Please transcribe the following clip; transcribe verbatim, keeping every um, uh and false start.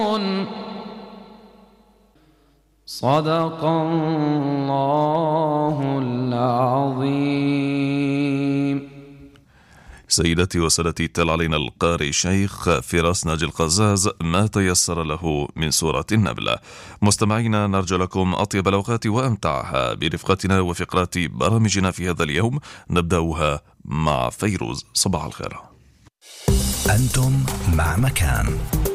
صدق الله العظيم. سيداتي وسادتي، تل علينا القارئ الشيخ فراس ناجي القزاز ما تيسر له من سورة النمل. مستمعينا، نرجو لكم أطيب الأوقات وأمتعها برفقتنا وفقرات برامجنا في هذا اليوم، نبدأها مع فيروز. صباح الخير. أنتم مع مكان